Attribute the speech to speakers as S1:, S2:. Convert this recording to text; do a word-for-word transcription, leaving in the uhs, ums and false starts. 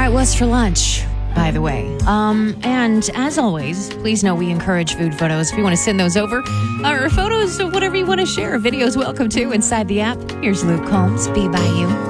S1: right, what's for lunch, by the way? Um, and as always, please know we encourage food photos. If you want to send those over, or photos of whatever you want to share, videos welcome to inside the app. Here's Luke Combs. Be by you.